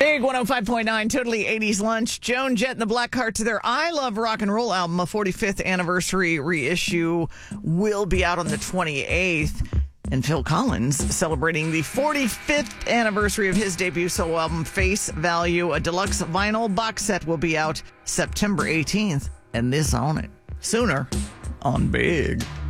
Big 105.9, totally 80s lunch. Joan Jett and the Blackhearts, their I Love Rock and Roll album, a 45th anniversary reissue, will be out on the 28th. And Phil Collins celebrating the 45th anniversary of his debut solo album, Face Value. A deluxe vinyl box set will be out September 18th. And this on it. Sooner on Big.